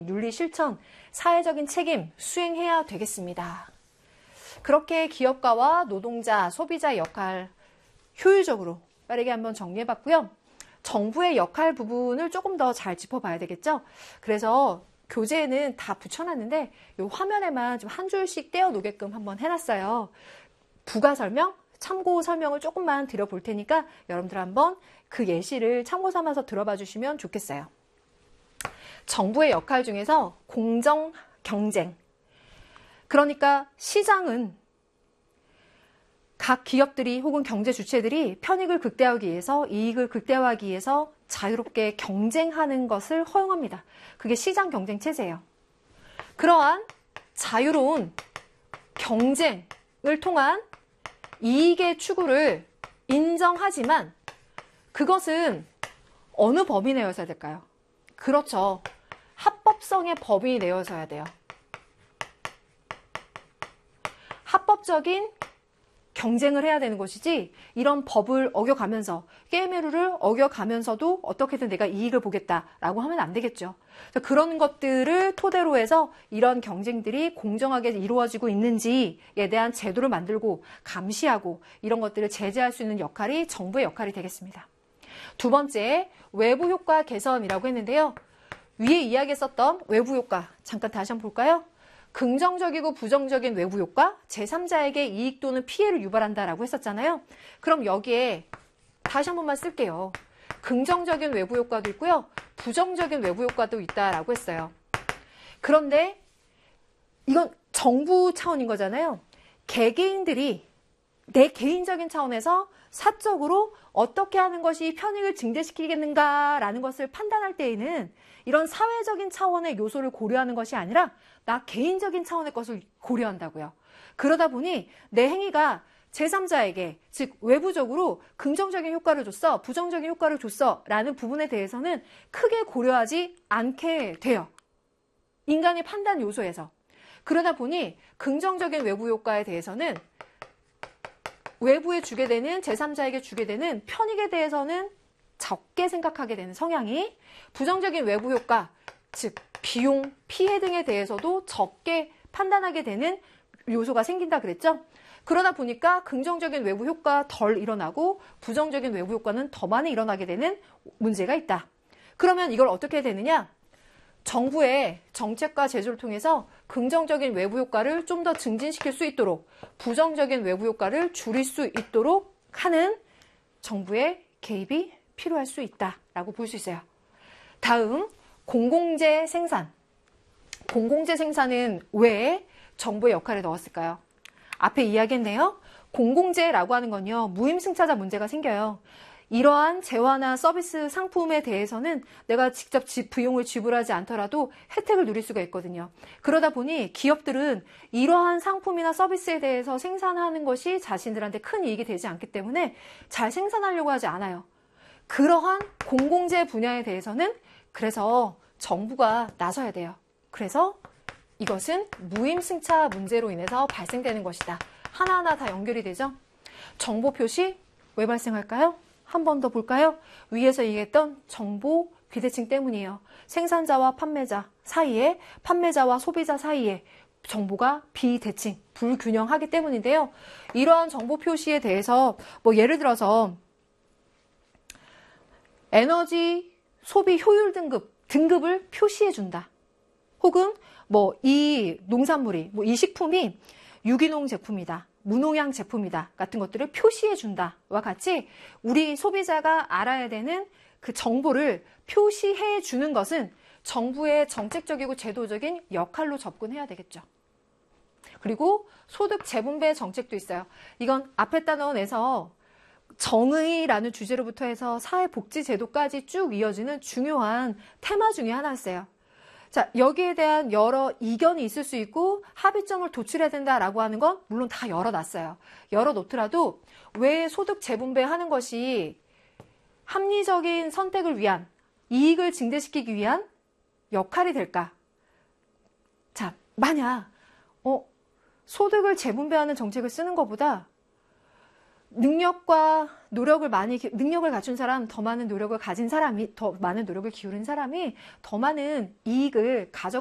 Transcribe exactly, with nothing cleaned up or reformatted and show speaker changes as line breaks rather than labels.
윤리 실천, 사회적인 책임 수행해야 되겠습니다. 그렇게 기업가와 노동자, 소비자의 역할 효율적으로 빠르게 한번 정리해봤고요. 정부의 역할 부분을 조금 더 잘 짚어봐야 되겠죠. 그래서 교재에는 다 붙여놨는데 이 화면에만 좀 한 줄씩 떼어놓게끔 한번 해놨어요. 부가 설명, 참고 설명을 조금만 드려볼 테니까 여러분들 한번 그 예시를 참고 삼아서 들어봐 주시면 좋겠어요. 정부의 역할 중에서 공정, 경쟁. 그러니까 시장은 각 기업들이 혹은 경제 주체들이 편익을 극대화하기 위해서, 이익을 극대화하기 위해서 자유롭게 경쟁하는 것을 허용합니다. 그게 시장 경쟁 체제예요. 그러한 자유로운 경쟁을 통한 이익의 추구를 인정하지만 그것은 어느 법이 내어져야 될까요? 그렇죠. 합법성의 법이 내어져야 돼요. 합법적인 경쟁을 해야 되는 것이지 이런 법을 어겨가면서 게임의 룰을 어겨가면서도 어떻게든 내가 이익을 보겠다라고 하면 안 되겠죠. 그런 것들을 토대로 해서 이런 경쟁들이 공정하게 이루어지고 있는지에 대한 제도를 만들고 감시하고 이런 것들을 제재할 수 있는 역할이 정부의 역할이 되겠습니다. 두 번째, 외부 효과 개선이라고 했는데요. 위에 이야기했었던 외부 효과 잠깐 다시 한번 볼까요? 긍정적이고 부정적인 외부 효과, 제삼자에게 이익 또는 피해를 유발한다라고 했었잖아요. 그럼 여기에 다시 한 번만 쓸게요. 긍정적인 외부 효과도 있고요. 부정적인 외부 효과도 있다라고 했어요. 그런데 이건 정부 차원인 거잖아요. 개개인들이 내 개인적인 차원에서 사적으로 어떻게 하는 것이 편익을 증대시키겠는가라는 것을 판단할 때에는 이런 사회적인 차원의 요소를 고려하는 것이 아니라 나 개인적인 차원의 것을 고려한다고요. 그러다 보니 내 행위가 제삼자에게, 즉 외부적으로 긍정적인 효과를 줬어, 부정적인 효과를 줬어 라는 부분에 대해서는 크게 고려하지 않게 돼요. 인간의 판단 요소에서. 그러다 보니 긍정적인 외부 효과에 대해서는 외부에 주게 되는, 제삼자에게 주게 되는 편익에 대해서는 적게 생각하게 되는 성향이, 부정적인 외부 효과, 즉 비용, 피해 등에 대해서도 적게 판단하게 되는 요소가 생긴다 그랬죠? 그러다 보니까 긍정적인 외부 효과 덜 일어나고 부정적인 외부 효과는 더 많이 일어나게 되는 문제가 있다. 그러면 이걸 어떻게 해야 되느냐? 정부의 정책과 제도를 통해서 긍정적인 외부 효과를 좀 더 증진시킬 수 있도록, 부정적인 외부 효과를 줄일 수 있도록 하는 정부의 개입이 필요할 수 있다라고 볼 수 있어요. 다음, 공공재 생산. 공공재 생산은 왜 정부의 역할에 넣었을까요? 앞에 이야기했네요. 공공재라고 하는 건요, 무임승차자 문제가 생겨요. 이러한 재화나 서비스 상품에 대해서는 내가 직접 비용을 지불하지 않더라도 혜택을 누릴 수가 있거든요. 그러다 보니 기업들은 이러한 상품이나 서비스에 대해서 생산하는 것이 자신들한테 큰 이익이 되지 않기 때문에 잘 생산하려고 하지 않아요. 그러한 공공재 분야에 대해서는 그래서 정부가 나서야 돼요. 그래서 이것은 무임승차 문제로 인해서 발생되는 것이다. 하나하나 다 연결이 되죠. 정보 표시 왜 발생할까요? 한 번 더 볼까요? 위에서 얘기했던 정보 비대칭 때문이에요. 생산자와 판매자 사이에, 판매자와 소비자 사이에 정보가 비대칭, 불균형하기 때문인데요. 이러한 정보 표시에 대해서 뭐 예를 들어서 에너지 소비 효율 등급, 등급을 표시해 준다. 혹은 뭐 이 농산물이, 뭐 이 식품이 유기농 제품이다, 무농약 제품이다 같은 것들을 표시해 준다와 같이 우리 소비자가 알아야 되는 그 정보를 표시해 주는 것은 정부의 정책적이고 제도적인 역할로 접근해야 되겠죠. 그리고 소득 재분배 정책도 있어요. 이건 앞에 단원에서 정의라는 주제로부터 해서 사회복지제도까지 쭉 이어지는 중요한 테마 중에 하나였어요. 자, 여기에 대한 여러 이견이 있을 수 있고 합의점을 도출해야 된다라고 하는 건 물론 다 열어놨어요. 열어놓더라도 왜 소득 재분배하는 것이 합리적인 선택을 위한, 이익을 증대시키기 위한 역할이 될까? 자, 만약 어, 소득을 재분배하는 정책을 쓰는 것보다 능력과 노력을 많이, 기- 능력을 갖춘 사람, 더 많은 노력을 가진 사람이, 더 많은 노력을 기울인 사람이 더 많은 이익을 가져